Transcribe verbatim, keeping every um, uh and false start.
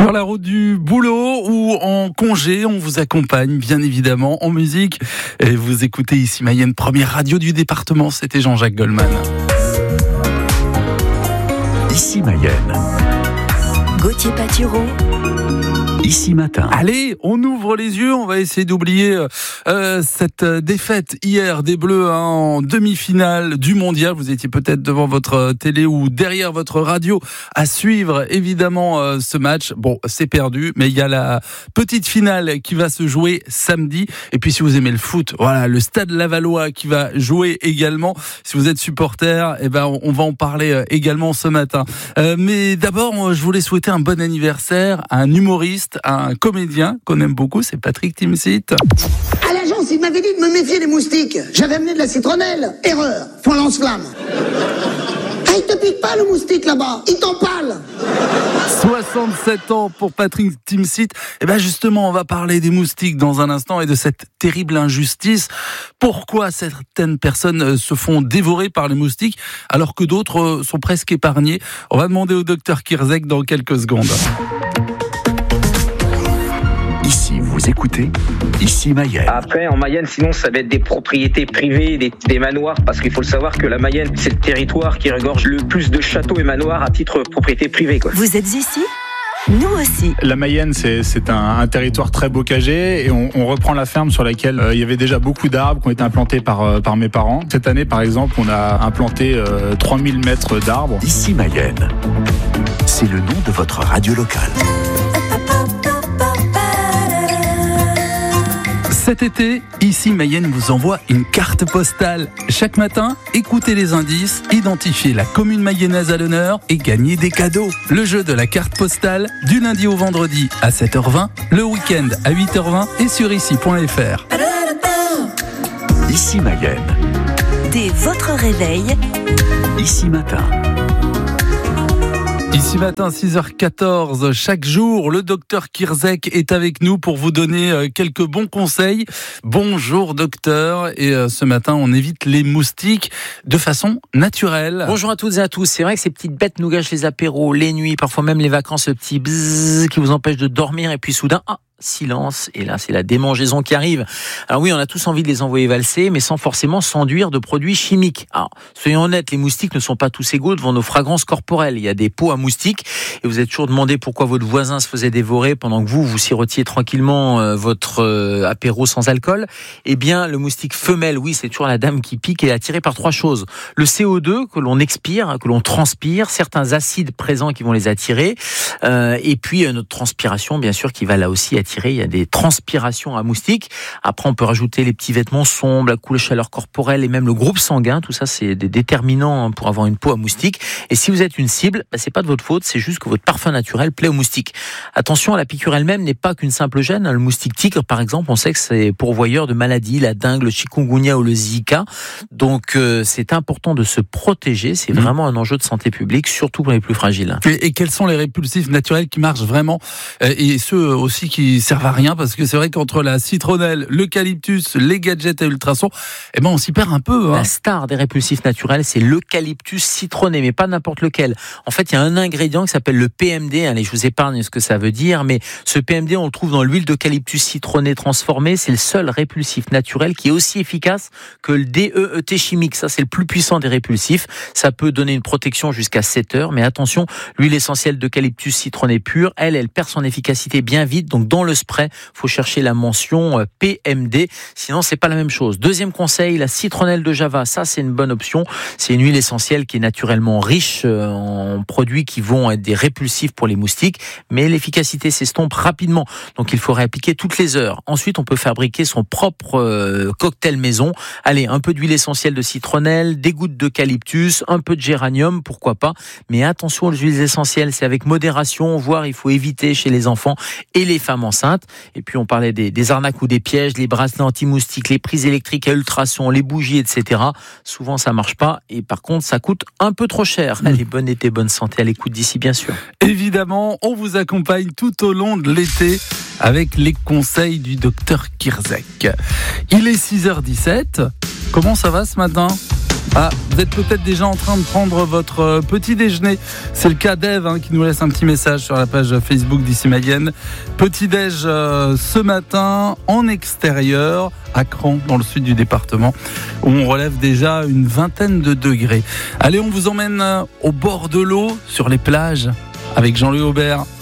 Sur la route du boulot ou en congé, on vous accompagne bien évidemment en musique. Et vous écoutez ici Mayenne, première radio du département, c'était Jean-Jacques Goldman. Ici Mayenne. Gauthier Patureau. Ici Matin. Allez, on ouvre les yeux, on va essayer d'oublier euh, cette défaite hier des Bleus hein, en demi-finale du Mondial. Vous étiez peut-être devant votre télé ou derrière votre radio à suivre évidemment euh, ce match. Bon, c'est perdu, mais il y a la petite finale qui va se jouer samedi. Et puis si vous aimez le foot, voilà, le Stade Lavallois qui va jouer également. Si vous êtes supporter, eh ben on va en parler également ce matin. Euh, mais d'abord, je voulais souhaiter un bon anniversaire à un humoriste, un comédien qu'on aime beaucoup, c'est Patrick Timsit. À l'agence, il m'avait dit de me méfier des moustiques. J'avais amené de la citronnelle. Erreur. Fond lance-flamme. Ah, il te pique pas le moustique là-bas. Il t'empale. soixante-sept ans pour Patrick Timsit. Et bien justement, on va parler des moustiques dans un instant et de cette terrible injustice. Pourquoi certaines personnes se font dévorer par les moustiques alors que d'autres sont presque épargnées? On va demander au docteur Kirzek dans quelques secondes. Ici, vous écoutez Ici Mayenne. Après, en Mayenne, sinon, ça va être des propriétés privées, des, des manoirs, parce qu'il faut le savoir que la Mayenne, c'est le territoire qui regorge le plus de châteaux et manoirs à titre propriété privée, quoi. Vous êtes ici ? Nous aussi. La Mayenne, c'est, c'est un, un territoire très bocagé et on, on reprend la ferme sur laquelle euh, il y avait déjà beaucoup d'arbres qui ont été implantés par, euh, par mes parents. Cette année, par exemple, on a implanté euh, trois mille mètres d'arbres. Ici Mayenne, c'est le nom de votre radio locale. Cet été, ici Mayenne vous envoie une carte postale. Chaque matin, écoutez les indices, identifiez la commune mayonnaise à l'honneur et gagnez des cadeaux. Le jeu de la carte postale, du lundi au vendredi à sept heures vingt, le week-end à huit heures vingt et sur ici point f r. Ici Mayenne. Dès votre réveil. Ici Matin. Ici matin, six heures quatorze, chaque jour, le docteur Kirzek est avec nous pour vous donner quelques bons conseils. Bonjour docteur, et ce matin, on évite les moustiques de façon naturelle. Bonjour à toutes et à tous. C'est vrai que ces petites bêtes nous gâchent les apéros, les nuits, parfois même les vacances, le petit bzzz qui vous empêche de dormir, et puis soudain, ah, silence, et là c'est la démangeaison qui arrive. Alors oui, on a tous envie de les envoyer valser, mais sans forcément s'enduire de produits chimiques. Alors, soyons honnêtes, les moustiques ne sont pas tous égaux devant nos fragrances corporelles. Il y a des pots à moustiques, et vous êtes toujours demandé pourquoi votre voisin se faisait dévorer pendant que vous, vous sirotiez tranquillement euh, votre euh, apéro sans alcool. Eh bien, le moustique femelle, oui, c'est toujours la dame qui pique et est attirée par trois choses. Le C O deux que l'on expire, que l'on transpire, certains acides présents qui vont les attirer, euh, et puis euh, notre transpiration, bien sûr, qui va là aussi attirer. Il y a des transpirations à moustiques. Après, on peut rajouter les petits vêtements sombres, la couleur chaleur corporelle et même le groupe sanguin. Tout ça, c'est des déterminants pour avoir une peau à moustiques. Et si vous êtes une cible, bah, c'est pas de votre faute, c'est juste que votre parfum naturel plaît aux moustiques. Attention, la piqûre elle-même n'est pas qu'une simple gêne. Le moustique tigre, par exemple, on sait que c'est pourvoyeur de maladies, la dengue, le chikungunya ou le zika. Donc, euh, c'est important de se protéger. C'est vraiment un enjeu de santé publique, surtout pour les plus fragiles. Et, et quels sont les répulsifs naturels qui marchent vraiment euh, et ceux aussi qui servent à rien, parce que c'est vrai qu'entre la citronnelle, l'eucalyptus, les gadgets à ultrasons, eh ben on s'y perd un peu. Hein. La star des répulsifs naturels, c'est l'eucalyptus citronné, mais pas n'importe lequel. En fait, il y a un ingrédient qui s'appelle le P M D. Allez, je vous épargne ce que ça veut dire, mais ce P M D, on le trouve dans l'huile d'eucalyptus citronné transformée. C'est le seul répulsif naturel qui est aussi efficace que le D E E T chimique. Ça, c'est le plus puissant des répulsifs. Ça peut donner une protection jusqu'à sept heures, mais attention, l'huile essentielle d'eucalyptus citronné pure, elle, elle perd son efficacité bien vite. Donc, dans le spray, faut chercher la mention P M D, sinon c'est pas la même chose. Deuxième conseil, la citronnelle de Java, ça c'est une bonne option. C'est une huile essentielle qui est naturellement riche en produits qui vont être des répulsifs pour les moustiques, mais l'efficacité s'estompe rapidement. Donc il faut réappliquer toutes les heures. Ensuite, on peut fabriquer son propre euh, cocktail maison. Allez, un peu d'huile essentielle de citronnelle, des gouttes d'eucalyptus, un peu de géranium, pourquoi pas. Mais attention aux huiles essentielles, c'est avec modération, voire il faut éviter chez les enfants et les femmes enceintes. Et puis on parlait des, des arnaques ou des pièges, les bracelets anti-moustiques, les prises électriques à ultrasons, les bougies, et cetera. Souvent ça marche pas et par contre ça coûte un peu trop cher. Allez, bon été, bonne santé à l'écoute d'ici bien sûr. Évidemment, on vous accompagne tout au long de l'été avec les conseils du docteur Kirzek. Il est six heures dix-sept. Comment ça va ce matin ? Ah, vous êtes peut-être déjà en train de prendre votre petit déjeuner. C'est le cas d'Ève hein, qui nous laisse un petit message sur la page Facebook d'Ici Mayenne. Petit déj euh, ce matin en extérieur à Cran, dans le sud du département, où on relève déjà une vingtaine de degrés. Allez, on vous emmène au bord de l'eau, sur les plages, avec Jean-Louis Aubert.